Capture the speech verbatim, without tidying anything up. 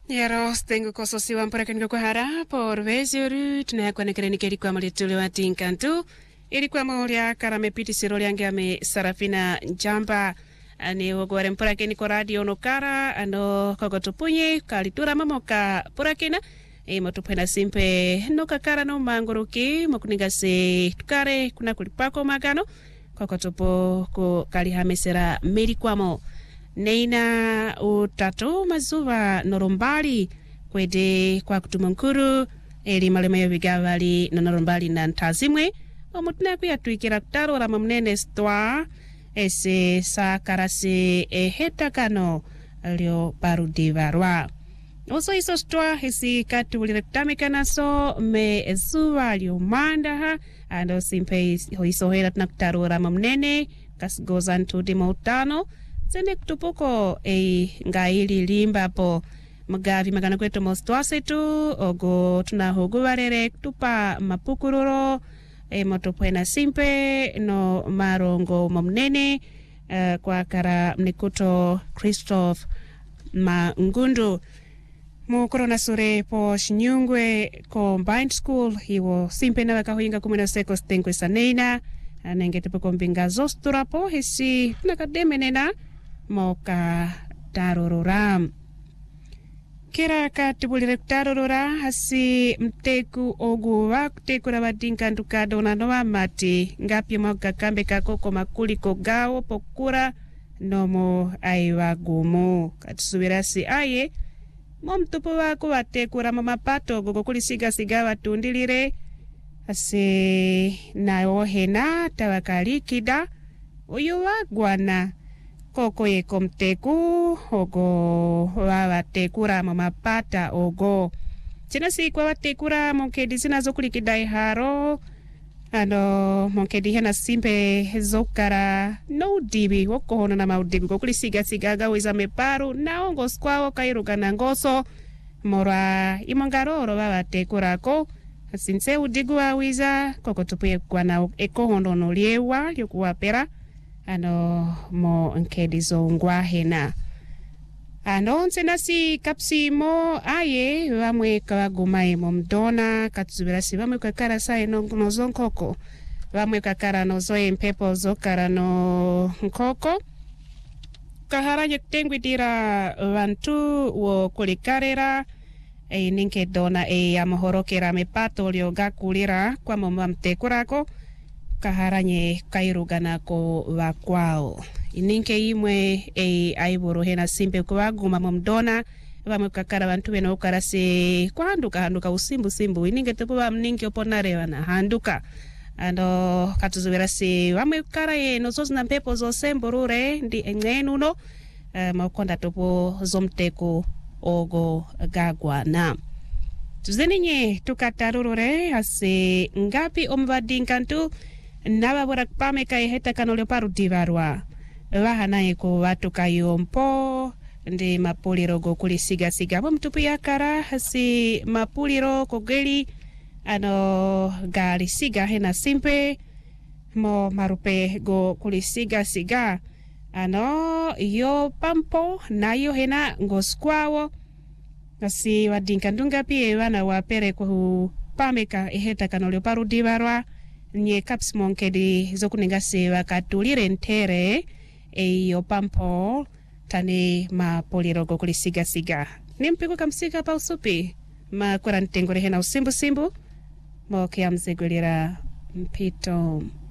Yaro stengu kososiwa mpaka kwa hara por vezuru tunayakwa nekereni keri kwa mali tulewa tinkantu ili kwa molia karame piti siroli yange ame Sarafina Njamba ani wogore mpaka keni kwa radio no kara ano kogotupunye kalitura mamoka pura kena e motupena simpe no kakara no manguruki mokunigase tukare kuna kulipako magano kogotupo ko kalihamesera meri kwamo Neina utatu mazuva norombali kwede kwa kutumankuru eli malema ya vigavali na norombali na ntazimwe omutuna kuya tuikira kutaro rama mnene stwa ese sakarase e hetakano lio parudivarwa oso iso stwa esi katu ulirektamika so me ezuva lio mandaha ando simpe iso hera tunakutaro rama mnene kasgozantu di mautano Zene kutupoko e ngaili limba po magavi magana kwetu mostwase tu ogo tunahogu warere kutupa mapukururo e motopwena simpe no marongo momnene uh, kwa kara mnikuto Christoph Mangundu mukorona sure po shinyungwe combined school hiwo simpe na wakahuinga kumina seko stenkwe saneina nenge tupoko mbinga zostura po hisi nakademenena moka tarororam kira katubulire tarorora hasi mteku oguwa kutekura badinka ndukado na noa mati ngapi moka kambe kakoko makuliko gawo pokura nomo aiwa gumu katusubirasi aye momtupo wako watekura mamapato gogo kulisiga sigawa tundilire hasi na ohena tawakalikida uyu wagwana koko ye komteku ogo wawa tekura mamapata ogo china si kwa watekura monkedi zina zokulikidai haro ano monkedi hena simpe zokara no dibi woko hono na maudibi kokuli siga sigaga wiza meparu na ongo skwao kairuga na ngoso mora imongaroro wawa tekura ko sinse udigu wa wiza koko tupuye kwa na eko hono no liewa yokuwa pera ano mo nkedi zongwa hena ano nsenasi kapsi mo aye wamwe kawagumae mo mdona katsubirasi wamwe kakara sae no nozonkoko wamwe kakara no zoe mpepo zokara no nkoko kaharaje tengwi dira wantu wo kulikarera e ninke dona e amahorokera mepato liogakulira kwa momamtekurako kaharanye kairugana ko wakwao ininke imwe e aiboro hena simpe kwa waguma momdona wamwe kakara bantu bena ukarase kwa handuka handuka usimbu simbu ininke tupo wa mninke oponare wana handuka ando katuzubirasi wamwe karaye nozozi na mpepo zo semburure ndi engenu no uh, maukonda tupo zomteko ogo gagwana tuzeninye tukatarurure hase ngapi omvadinkantu Naba burak pame kai heta kanolio paru divarwa wahana eko watu kayompo ndi mapuliro go kulisiga siga bo mtupu yakara hasi mapuliro kogeli ano gali siga hena simpe mo marupe go kulisiga siga ano yo pampo na yo hena ngoskwao hasi wadinka ndunga pie wana wapere kwa pameka heta kanolio paru divarwa nye caps monkedi zokuningase wakatulire ntere eyo pampo tane ma polirogo kulisiga siga nimpiku kamsika pa usupi ma kurantengore hena usimbu simbu mo kiamzegulira mpito